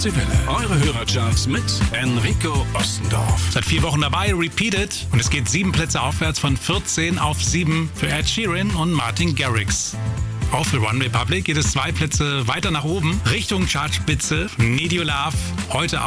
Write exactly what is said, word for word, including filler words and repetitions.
Deutsche Welle. Eure Hörercharts mit Enrico Ostendorf. Seit vier Wochen dabei, Repeated. Und es geht sieben Plätze aufwärts von vierzehn auf sieben für Ed Sheeran und Martin Garrix. Auch für One Republic geht es zwei Plätze weiter nach oben, Richtung Chartspitze. Need Your Love, heute